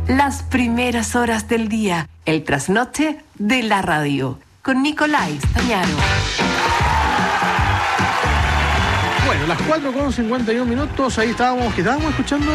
las primeras horas del día, el trasnoche de la radio, con Nicolai Stagnaro. Bueno, las 4:51, ahí estábamos escuchando...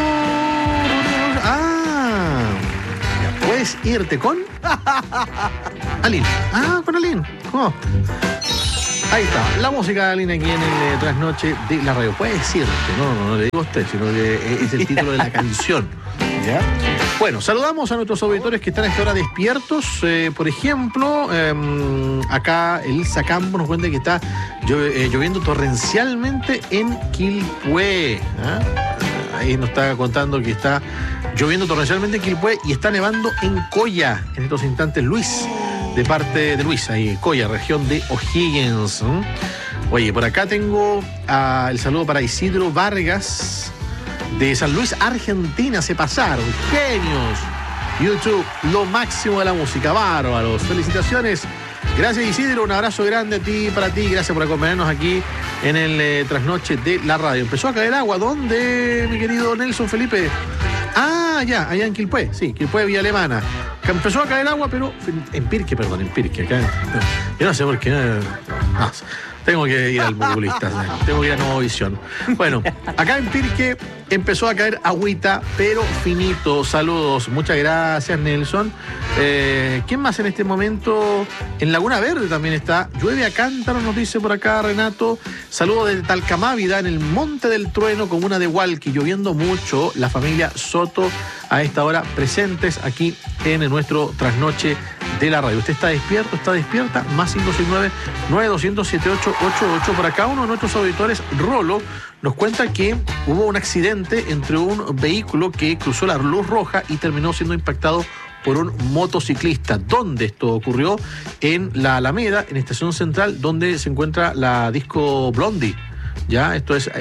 ya puedes irte con... Aline. Con Aline. ¿Cómo? Ahí está, la música de Aline aquí en el trasnoche de la radio. Puedes irte, no le digo a usted, sino que es el título de la canción. ¿Ya? Bueno, saludamos a nuestros auditores que están a esta hora despiertos. Por ejemplo, acá Elisa Campos nos cuenta que está lloviendo torrencialmente en Quilpué. Ahí nos está contando que está lloviendo torrencialmente en Quilpué y está nevando en Coya en estos instantes, Luis, de parte de Luis, ahí Coya, región de O'Higgins. Oye, por acá tengo el saludo para Isidro Vargas de San Luis, Argentina. Se pasaron, genios. YouTube, lo máximo de la música, bárbaros. Felicitaciones. Gracias, Isidro, un abrazo grande para ti. Gracias por acompañarnos aquí en el trasnoche de la radio. Empezó a caer agua. ¿Dónde, mi querido Nelson Felipe? Ya, allá en Quilpué, sí, Quilpué, Villa Alemana. Empezó a caer agua, pero en Pirque. Acá, yo no sé por qué. Tengo que ir al populista, tengo que ir a Nueva Visión. Bueno, acá en Pirque empezó a caer agüita, pero finito. Saludos, muchas gracias, Nelson. ¿Quién más en este momento? En Laguna Verde también está. Llueve a cántaro, nos dice por acá Renato. Saludos desde Talcamávida, en el Monte del Trueno, comuna de Hualqui. Lloviendo mucho, la familia Soto a esta hora presentes aquí en nuestro trasnoche de la radio. ¿Usted está despierto? ¿Está despierta? Más 569-9200-7888. Por acá uno de nuestros auditores, Rolo, nos cuenta que hubo un accidente entre un vehículo que cruzó la luz roja y terminó siendo impactado por un motociclista. ¿Dónde esto ocurrió? En la Alameda, en Estación Central, donde se encuentra la disco Blondie. Ya, esto es,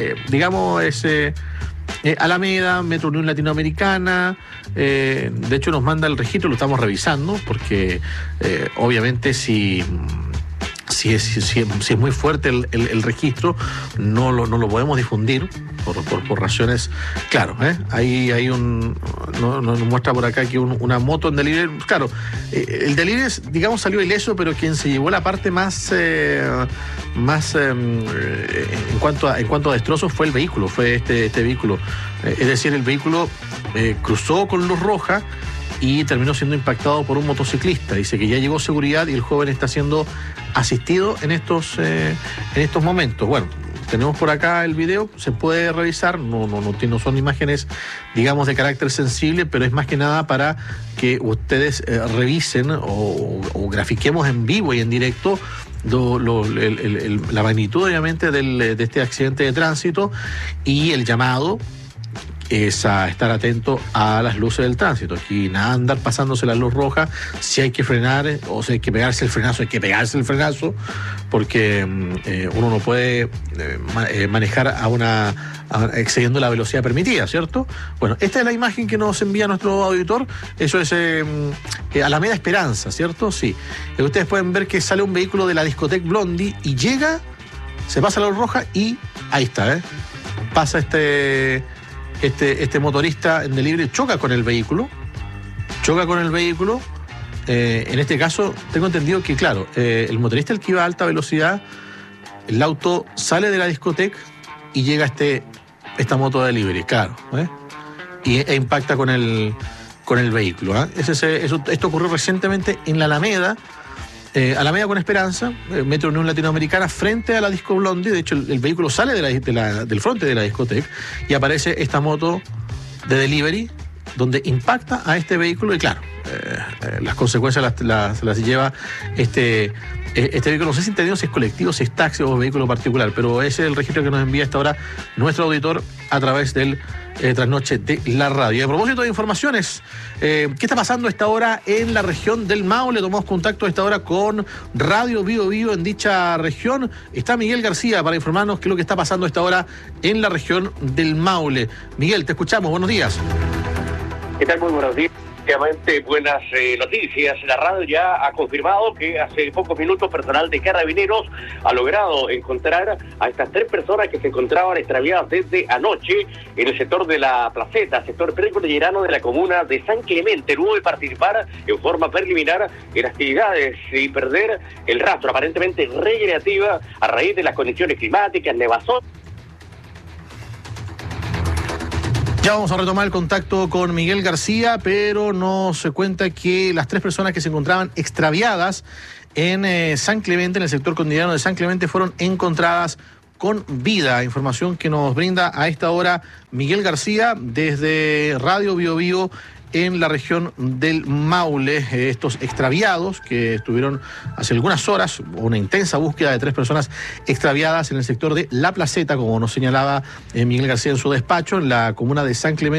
Alameda, Metro Unión Latinoamericana. De hecho nos manda el registro, lo estamos revisando, porque obviamente si es muy fuerte el registro, no lo podemos difundir por razones. Claro, ahí hay nos muestra por acá que una moto en delivery. Claro, el delivery, digamos, salió ileso, pero quien se llevó la parte más en cuanto a destrozos fue el vehículo, fue este vehículo. Es decir, el vehículo cruzó con luz roja y terminó siendo impactado por un motociclista. Dice que ya llegó seguridad y el joven está siendo asistido en estos momentos. Bueno, tenemos por acá el video, se puede revisar, no son imágenes, digamos, de carácter sensible, pero es más que nada para que ustedes revisen o grafiquemos en vivo y en directo la magnitud, obviamente, de este accidente de tránsito, y el llamado es a estar atento a las luces del tránsito. Aquí nada andar pasándose la luz roja. Si hay que frenar o si hay que pegarse el frenazo, hay que pegarse el frenazo, porque uno no puede manejar excediendo la velocidad permitida, ¿cierto? Bueno, esta es la imagen que nos envía nuestro auditor. Eso es Alameda Esperanza, ¿cierto? Sí. Ustedes pueden ver que sale un vehículo de la discoteca Blondie y llega, se pasa la luz roja y ahí está, pasa este motorista en delivery, choca con el vehículo. En este caso, tengo entendido que, claro, el motorista, el que iba a alta velocidad, el auto sale de la discoteca y llega esta moto de delivery, claro, e impacta con el vehículo. Esto ocurrió recientemente en la Alameda. Alameda con Esperanza, Metro Unión Latinoamericana, frente a la disco Blondie. De hecho, el vehículo sale del frente de la discoteca y aparece esta moto de delivery donde impacta a este vehículo y, claro, las consecuencias las lleva este vehículo. No sé si entendemos si es colectivo, si es taxi o vehículo particular, pero ese es el registro que nos envía hasta ahora nuestro auditor a través del trasnoche de la radio. Y a propósito de informaciones, ¿qué está pasando a esta hora en la región del Maule? Tomamos contacto a esta hora con Radio Bio Bio en dicha región. Está Miguel García para informarnos qué es lo que está pasando a esta hora en la región del Maule. Miguel, te escuchamos, buenos días. ¿Qué tal? Muy buenos días. Efectivamente, buenas noticias. La radio ya ha confirmado que hace pocos minutos personal de Carabineros ha logrado encontrar a estas 3 personas que se encontraban extraviadas desde anoche en el sector de la Placeta, sector precordillerano de la comuna de San Clemente, luego de participar en forma preliminar en actividades y perder el rastro aparentemente recreativa a raíz de las condiciones climáticas, nevazón. Ya vamos a retomar el contacto con Miguel García, pero nos cuenta que las 3 personas que se encontraban extraviadas en San Clemente, en el sector cordillerano de San Clemente, fueron encontradas con vida. Información que nos brinda a esta hora Miguel García desde Radio Bio Bio en la región del Maule. Estos extraviados que estuvieron hace algunas horas, una intensa búsqueda de 3 personas extraviadas en el sector de La Placeta, como nos señalaba Miguel García en su despacho, en la comuna de San Clemente.